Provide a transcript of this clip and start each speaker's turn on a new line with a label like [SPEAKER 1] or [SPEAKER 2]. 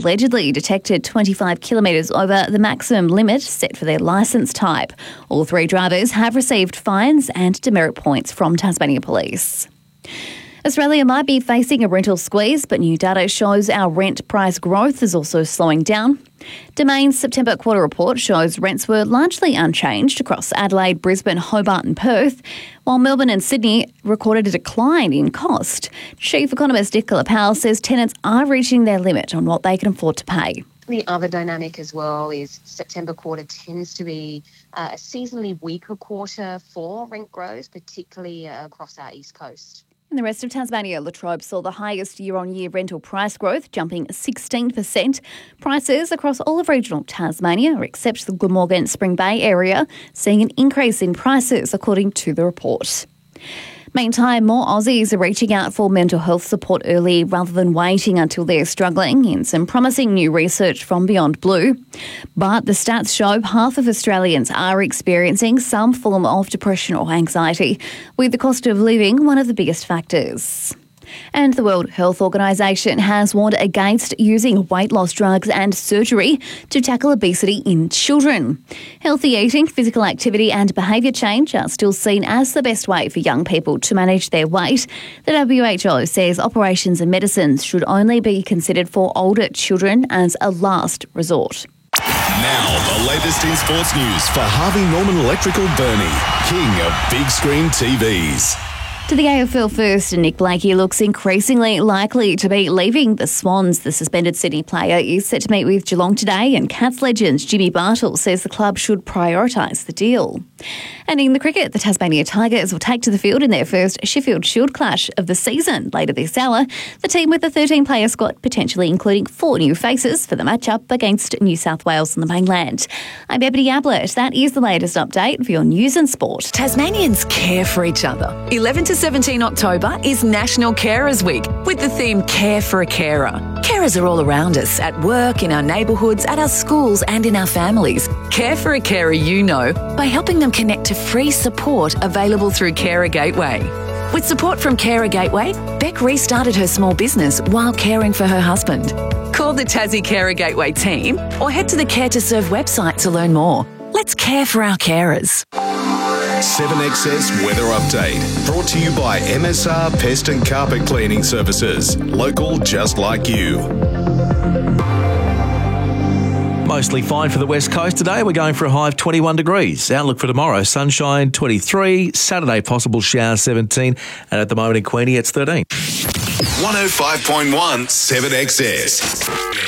[SPEAKER 1] allegedly detected 25 kilometres over the maximum limit set for their licence type. All 3 drivers have received fines and demerit points from Tasmania Police. Australia might be facing a rental squeeze, but new data shows our rent price growth is also slowing down. Domain's September quarter report shows rents were largely unchanged across Adelaide, Brisbane, Hobart and Perth, while Melbourne and Sydney recorded a decline in cost. Chief economist Nicola Powell says tenants are reaching their limit on what they can afford to pay.
[SPEAKER 2] The other dynamic as well is September quarter tends to be a seasonally weaker quarter for rent growth, particularly across our east coast.
[SPEAKER 1] In the rest of Tasmania, Latrobe saw the highest year-on-year rental price growth, jumping 16%. Prices across all of regional Tasmania, except the Glamorgan Spring Bay area, seeing an increase in prices, according to the report. Meantime, more Aussies are reaching out for mental health support early rather than waiting until they're struggling in some promising new research from Beyond Blue. But the stats show half of Australians are experiencing some form of depression or anxiety, with the cost of living one of the biggest factors. And the World Health Organization has warned against using weight loss drugs and surgery to tackle obesity in children. Healthy eating, physical activity and behaviour change are still seen as the best way for young people to manage their weight. The WHO says operations and medicines should only be considered for older children as a last resort.
[SPEAKER 3] Now, the latest in sports news for Harvey Norman Electrical Burnie, king of big screen TVs.
[SPEAKER 1] To the AFL first, and Nick Blakey looks increasingly likely to be leaving the Swans. The suspended Sydney player is set to meet with Geelong today, and Cats legend Jimmy Bartle says the club should prioritise the deal. And in the cricket, the Tasmania Tigers will take to the field in their first Sheffield Shield clash of the season later this hour. The team with a 13-player squad, potentially including 4 new faces for the matchup against New South Wales on the mainland. I'm Ebony Ablett. That is the latest update for your news and sport.
[SPEAKER 4] Tasmanians care for each other. 11 to 17 October is National Carers Week with the theme Care for a Carer. Carers are all around us, at work, in our neighbourhoods, at our schools and in our families. Care for a carer you know by helping them connect to free support available through Carer Gateway. With support from Carer Gateway, Beck restarted her small business while caring for her husband. Call the Tassie Carer Gateway team or head to the Care to Serve website to learn more. Let's care for our carers.
[SPEAKER 3] 7XS Weather Update, brought to you by MSR Pest and Carpet Cleaning Services, local just like you.
[SPEAKER 5] Mostly fine for the west coast today. We're going for a high of 21 degrees. Outlook for tomorrow, sunshine 23, Saturday possible showers 17, and at the moment in Queenie it's 13.
[SPEAKER 3] 105.1 7XS.